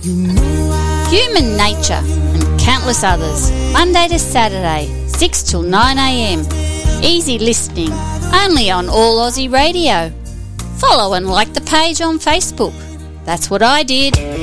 Human Nature and countless others, Monday to Saturday, 6 till 9 a.m. Easy listening, only on All Aussie Radio. Follow and like the page on Facebook. That's what I did.